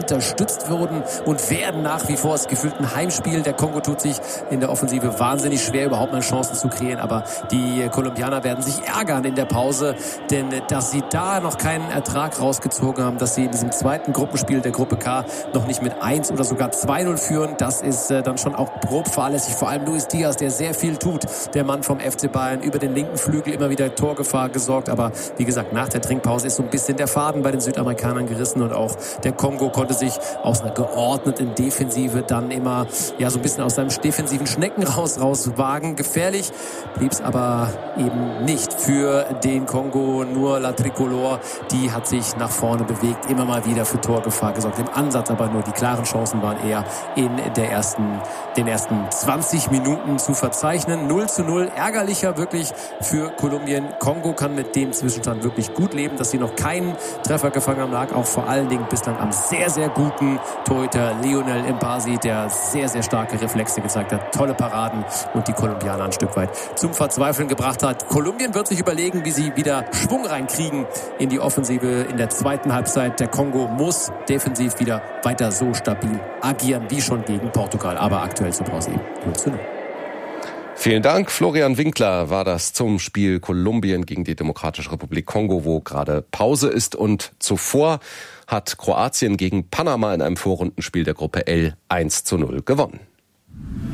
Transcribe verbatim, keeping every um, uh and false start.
unterstützt wurden und werden nach wie vor. Es gefühlt ein Heimspiel. Der Kongo tut sich in der Offensive wahnsinnig schwer, überhaupt mal Chancen zu kreieren. Aber die Kolumbianer werden sich ärgern in der Pause, denn dass sie da noch keinen Ertrag rausgezogen haben, dass sie in diesem zweiten Gruppenspiel der Gruppe K noch nicht mit eins oder sogar zwei null führen, das ist äh, dann schon auch grob fahrlässig. Vor allem Luis Diaz, der sehr viel tut, der Mann vom F C Bayern, über den linken Flügel immer wieder Torgefahr gesorgt. Aber wie gesagt, nach der Trinkpause ist so ein bisschen der Faden bei den Südamerikanern gerissen und auch der Kongo konnte sich aus einer geordneten Defensive dann immer ja so ein bisschen aus seinem defensiven Schneckenhaus rauswagen. Gefährlich blieb's aber eben nicht für den Kongo. Nur La Tricolore, die hat sich nach vorne bewegt, immer mal wieder für Torgefahr gesorgt. Im Ansatz aber nur die klaren Chancen waren eher in der ersten, den ersten zwanzig Minuten zu verzeichnen. null zu null, ärgerlicher wirklich für Kolumbien. Kongo kann mit dem Zwischenstand wirklich gut leben, dass sie noch keinen Treffer gefangen haben, lag auch vor allen Dingen bislang am sehr, sehr guten Torhüter Lionel Mbasi, der sehr, sehr starke Reflexe gezeigt hat, tolle Paraden und die Kolumbianer ein Stück weit zum Verzweifeln gebracht hat. Kolumbien wird sich überlegen, wie sie wieder Schwung reinkriegen in die Offensive in der zweiten Halbzeit. Der Kongo muss defensiv wieder weiter so stabil agieren wie schon gegen Portugal, aber aktuell zur Pause eben null zu null. Vielen Dank. Florian Winkler war das zum Spiel Kolumbien gegen die Demokratische Republik Kongo, wo gerade Pause ist. Und zuvor hat Kroatien gegen Panama in einem Vorrundenspiel der Gruppe L eins zu null gewonnen.